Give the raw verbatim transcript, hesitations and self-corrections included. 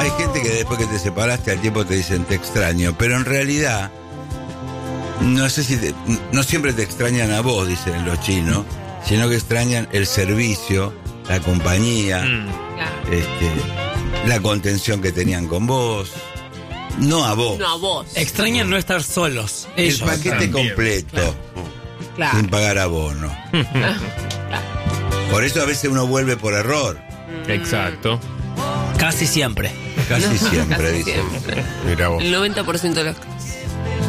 hay gente que después que te separaste al tiempo te dicen te extraño, pero en realidad no sé si te, no siempre te extrañan a vos, dicen los chinos, sino que extrañan el servicio, la compañía, Mm. este, la contención que tenían con vos, no a vos. No a vos. Extrañan no estar solos. El Ellos. paquete también, completo, claro. Claro. sin pagar abono. Por eso a veces uno vuelve por error, Exacto. Casi siempre. casi siempre, Casi dicen. siempre. Mirá vos. El noventa por ciento de los